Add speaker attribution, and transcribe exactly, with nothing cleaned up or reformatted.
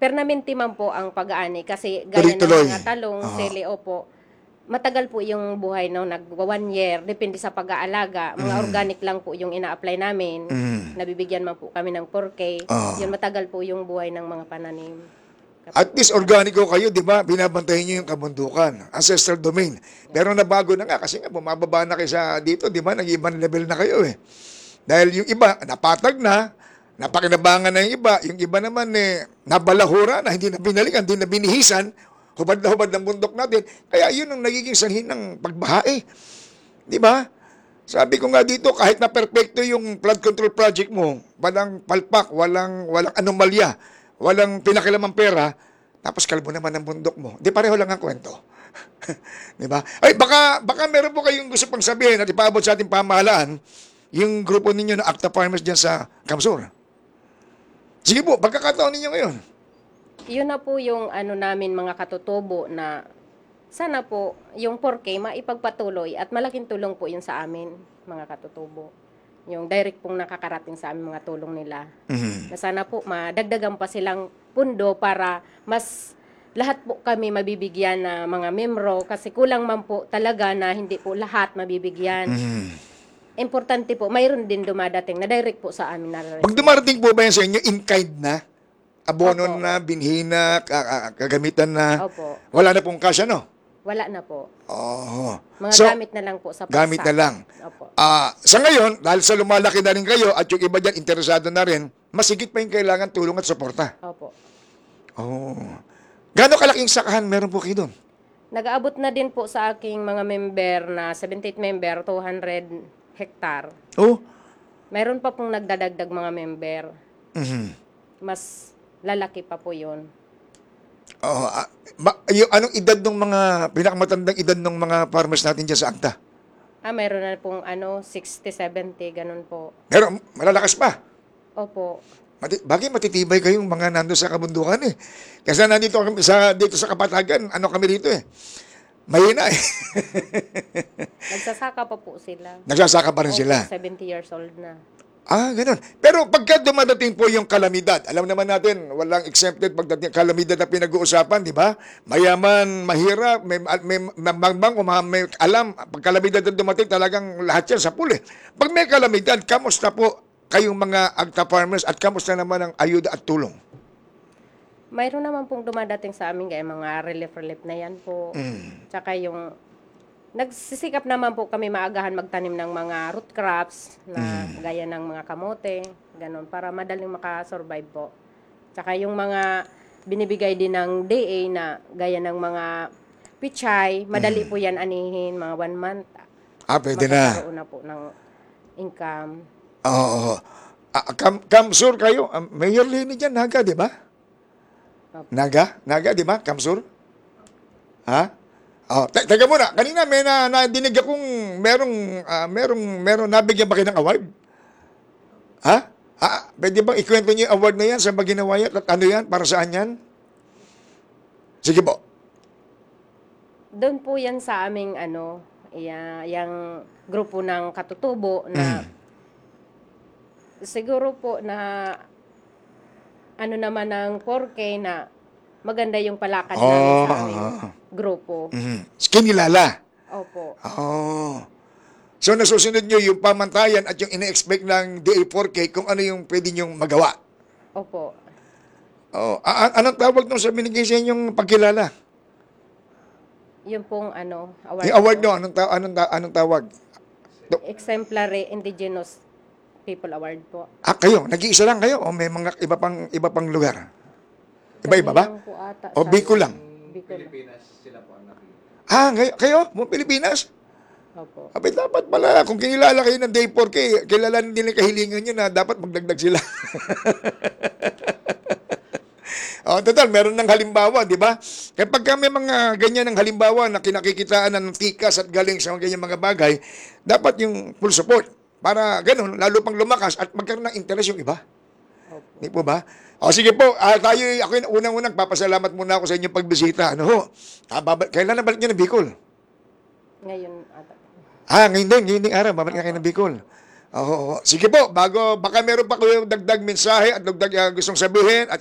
Speaker 1: permanente man po ang pag-aani kasi gaya ng
Speaker 2: Tuloy-tuloy.
Speaker 1: mga talong,
Speaker 2: Oo.
Speaker 1: sili, opo, matagal po yung buhay, no? Nag one year, depende sa pag-aalaga. Mga
Speaker 2: Mm.
Speaker 1: organic lang po yung ina-apply namin.
Speaker 2: Mm.
Speaker 1: Nabibigyan man po kami ng four K.
Speaker 2: Oo.
Speaker 1: Yun, matagal po yung buhay ng mga pananim.
Speaker 2: At least organiko kayo, di ba? Binabantayan nyo yung kabundukan, ancestral domain. Pero nabago na nga kasi nga bumababa na kayo sa dito, di ba? Nag-ibang level na kayo eh. Dahil yung iba, napatag na, napakinabangan na yung iba, yung iba naman eh, nabalahura na, hindi na binalikan, hindi na binihisan, hubad na hubad ng bundok natin. Kaya yun ang nagiging sanhin ng pagbaha eh. Di ba? Sabi ko nga dito, kahit na perfecto yung flood control project mo, walang palpak, walang, walang anomalya, walang pinakilamang pera, tapos kalbo naman ang bundok mo. Di pareho lang ang kwento. Di ba? Ay, baka, baka meron po kayong gusto pang sabihin at ipaabot sa ating pamahalaan, yung grupo ninyo na Acta Farmers dyan sa Kamsur. Sige po, pagkakataon ninyo ngayon.
Speaker 1: Yun na po yung ano namin mga katutubo na sana po yung four K maipagpatuloy at malaking tulong po yun sa amin mga katutubo. Yung direct pong nakakarating sa amin mga tulong nila.
Speaker 2: Mm-hmm.
Speaker 1: Na sana po madagdagan pa silang pundo para mas lahat po kami mabibigyan na mga membro kasi kulang man po talaga na hindi po lahat mabibigyan.
Speaker 2: Mm-hmm.
Speaker 1: Importante po, mayroon din dumadating na direct po sa amin na
Speaker 2: Pag dumarating po ba yan sa inyo, in kind na? Abono
Speaker 1: Opo.
Speaker 2: na, binhi na, kagamitan na?
Speaker 1: Opo.
Speaker 2: Wala na pong cash, ano?
Speaker 1: Wala na po.
Speaker 2: Oo.
Speaker 1: Mga
Speaker 2: So,
Speaker 1: gamit na lang po sa paksa.
Speaker 2: gamit na lang.
Speaker 1: Opo.
Speaker 2: Ah, sa ngayon, dahil sa lumalaki na rin kayo at yung iba dyan interesado na rin, masigit pa yung kailangan tulong at suporta.
Speaker 1: Opo.
Speaker 2: Oh. Gano'ng kalaking sakahan meron po kayo doon?
Speaker 1: Nag-aabot na din po sa aking mga member na seventy-eight member, two hundred hektar.
Speaker 2: Oh.
Speaker 1: Mayroon pa pong nagdadagdag mga member.
Speaker 2: Mhm.
Speaker 1: Mas lalaki pa po yun.
Speaker 2: Oh, ah, ma- yung anong edad ng mga pinakamatandang edad ng mga farmers natin diyan sa Acta?
Speaker 1: Ah, mayroon na pong ano, sixty, seventy, ganun po.
Speaker 2: Pero malalakas pa.
Speaker 1: Opo.
Speaker 2: Mati- bagay matitibay kayong mga nando sa kabundukan eh. Kasi nandito kami sa dito sa Kapatagan, ano kami dito eh. Mahina eh.
Speaker 1: Nagsasaka pa po sila.
Speaker 2: Nagsasaka pa rin
Speaker 1: Opo,
Speaker 2: sila.
Speaker 1: seventy years old na.
Speaker 2: Ah, ganun. Pero pagka dumadating po yung kalamidad, alam naman natin, walang exempted pagdating kalamidad na pinag-uusapan, di ba? Mayaman, mahirap, may, may, magbang, may alam, pag kalamidad na dumating, talagang lahat yan sa puli. Pag may kalamidad, kamusta po kayong mga Acta Farmers at kamusta naman ang ayuda at tulong?
Speaker 1: Mayroon naman pong dumadating sa amin kaya mga relief-relief na yan po.
Speaker 2: Mm.
Speaker 1: Tsaka yung nagsisikap naman po kami maagahan magtanim ng mga root crops na
Speaker 2: Mm.
Speaker 1: gaya ng mga kamote, ganun, para madaling makasurvive po. Tsaka yung mga binibigay din ng D A na gaya ng mga pichay, madali
Speaker 2: Mm.
Speaker 1: po yan anihin, mga one month.
Speaker 2: Ah, pwede na.
Speaker 1: Magkakaroon na po ng income.
Speaker 2: Oo. Ah, kam, Kamsur kayo, um, Mayor Leni dyan, Naga, di ba?
Speaker 1: Opo.
Speaker 2: Naga? Naga, di ba? Kamsur? Ha? Oh, te teka muna. Kanina may na nadinig akong merong ah, merong merong nabigyan ba kayo ng award? Ha? Ah, pwede bang ikwento niyo yung award na yan sa ginawa yan? At ano yan? Para saan yan? Sige po.
Speaker 1: Doon po yan sa aming ano, ya, yung grupo ng katutubo na
Speaker 2: Mm.
Speaker 1: siguro po na ano naman ng four K na maganda yung palakad namin
Speaker 2: Oh,
Speaker 1: sa aming
Speaker 2: oh.
Speaker 1: grupo.
Speaker 2: Mhm. Kinilala.
Speaker 1: Opo.
Speaker 2: Oh. So nasusunod nyo yung pamantayan at yung ina-expect ng D A four K kung ano yung pwede nyong magawa.
Speaker 1: Opo.
Speaker 2: Oh, a- a- anong tawag nung sa binigay sa inyong pagkilala?
Speaker 1: Yung pong ano, award.
Speaker 2: Yung award
Speaker 1: po.
Speaker 2: nyo, anong, ta- anong, ta- anong tawag?
Speaker 1: Exemplary Indigenous People Award po.
Speaker 2: Ah, kayo, nag-iisa lang kayo o may mga iba pang iba pang lugar? Iba-iba ba?
Speaker 1: Kami lang po ata
Speaker 2: O
Speaker 1: sa-
Speaker 2: Bicol lang?
Speaker 1: Bicol.
Speaker 3: Pilipinas sila po ang nakita.
Speaker 2: Ah, kayo, kayo mo Pilipinas?
Speaker 1: Opo.
Speaker 2: Abay, dapat pala, kung kinilala kayo ng Day four K, kilalanin din ang kahilingan nyo na dapat magdagdag sila. Oh, total, meron ng halimbawa, di ba? Kapag may mga ganyan ng halimbawa na kinakikitaan ng tikas at galing sa mga ganyan mga bagay, dapat yung full support para ganun, lalo pang lumakas at magkaroon ng interest yung iba.
Speaker 1: Opo.
Speaker 2: Di po ba? O sige po, ah, tayo, ako yung unang-unang papasalamat muna ako sa inyong pagbisita. Ano ho? Ah, babal, kailan na balik nyo ng Bicol?
Speaker 1: Ngayon ata.
Speaker 2: Ah, ngayon din, ngayon din araw, babalik na kayo ng Bicol. Oo, oo. Sige po, bago, baka meron pa kayo dagdag mensahe at dagdag uh, gustong sabihin at